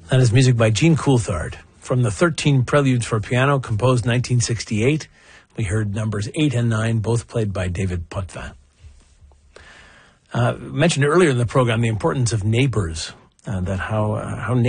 That is music by Jean Coulthard from the 13 Preludes for Piano, composed 1968. We heard numbers 8 and 9, both played by David Potvin. Mentioned earlier in the program the importance of neighbors, that how